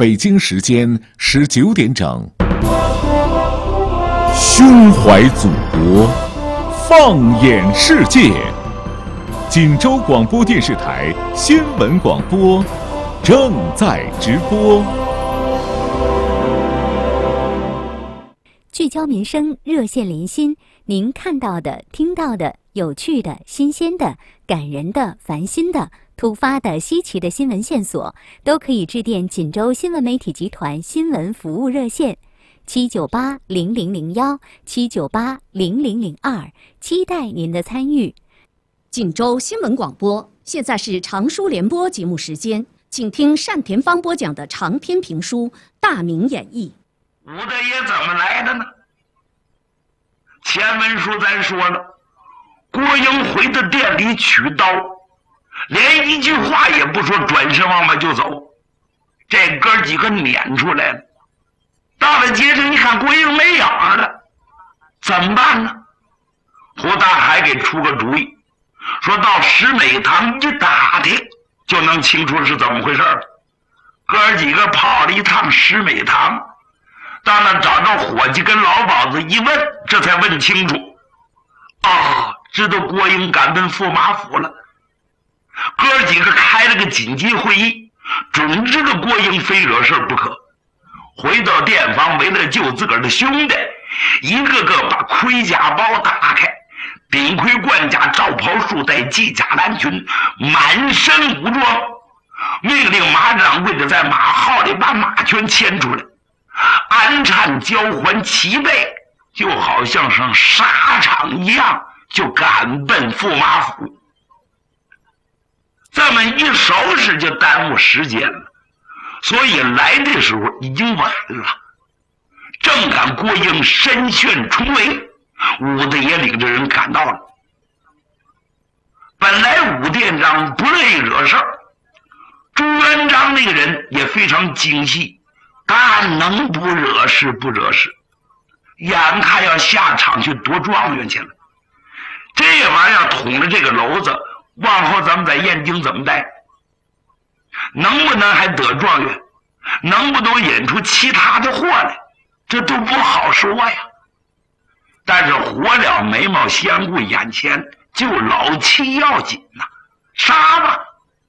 北京时间19点整。胸怀祖国，放眼世界。锦州广播电视台新闻广播正在直播。 聚焦民生，热线连心，您看到的、听到的、有趣的、新鲜的、感人的、烦心的、突发的、稀奇的新闻线索，都可以致电锦州新闻媒体集团新闻服务热线7980001 7980002，期待您的参与。 锦州新闻广播，现在是长书联播节目时间，请听单田芳播讲的长篇评书《大明演义》。 武大爷怎么来的呢？前文书咱说了，郭英回到店里取刀，连一句话也不说，转身往外就走。这哥几个撵出来了。到了街上一看郭英没影了，怎么办呢？胡大海给出个主意，说到石美堂一打听就能清楚是怎么回事了。哥几个跑了一趟石美堂，到那找着伙计跟老鸨子一问，这才问清楚，知道郭英赶奔驸马府了。哥几个开了个紧急会议，准知道郭英非惹事不可。回到店房，为了救自个儿的兄弟，一个个把盔甲包打开，顶盔贯甲罩袍束带系甲蓝裙，满身武装，命令马掌柜的在马号里把马圈牵出来，安颤交还齐备，就好像上沙场一样，就赶奔驸马府。这么一收拾就耽误时间了，所以来的时候已经晚了。正赶郭英身陷重围，武大爷领着人赶到了。本来武店长不乐意惹事儿，朱元璋那个人也非常精细，他能不惹事不惹事，眼看要下场去夺状元去了。这玩意儿捅了这个篓子，往后咱们在燕京怎么待？能不能还得状元？能不能引出其他的祸来？这都不好说呀。但是活了眉毛先顾眼前，救老妻要紧呐，杀吧！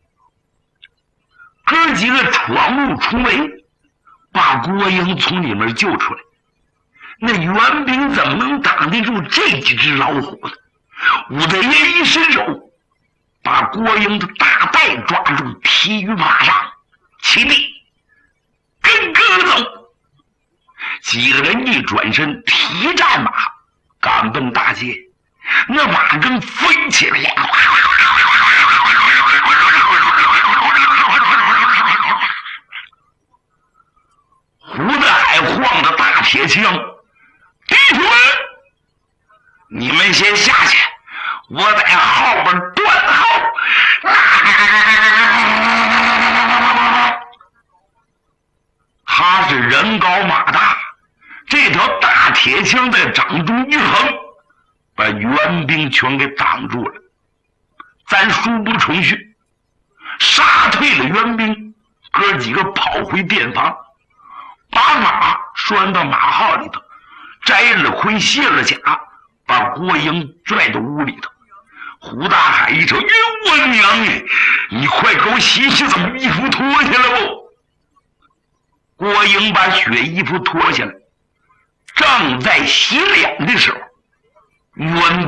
哥几个闯入重围，把郭英从里面救出来。那援兵怎么能挡得住这几只老虎呢？武大爷一伸手，把郭英的大带抓住，提于马上，起立，跟哥走。几个人一转身，提战马，赶奔大街。那马正飞起来，胡大海晃着大铁枪，弟兄们，你们先下去，我在后边断后。他是人高马大，这条大铁枪在掌中一横，把援兵全给挡住了。咱书不重叙，杀退了援兵，哥几个跑回店房，把马拴到马号里头，摘了盔卸了甲，把郭英拽到屋里头。胡大海一瞅，哟，我娘哎，你快给我洗洗，怎么衣服脱下来不？郭英把血衣服脱下来，正在洗脸的时候，